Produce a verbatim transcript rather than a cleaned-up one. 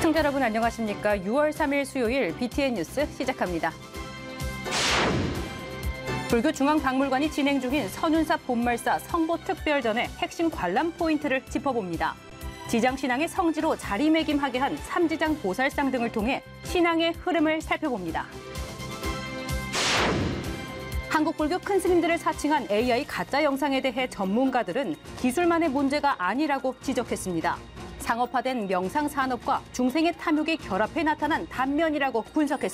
시청자 여러분 안녕하십니까? 유월 삼일 수요일 비티엔 뉴스 시작합니다. 불교 중앙박물관이 진행 중인 선운사 본말사 성보특별전의 핵심 관람 포인트를 짚어봅니다. 지장신앙의 성지로 자리매김하게 한 삼지장 보살상 등을 통해 신앙의 흐름을 살펴봅니다. 한국 불교 큰 스님들을 사칭한 에이아이 가짜 영상에 대해 전문가들은 기술만의 문제가 아니라고 지적했습니다. 상업화된 명상 산업과 중생의 탐욕이 결합해 나타난 단면이라고 분석했습니다.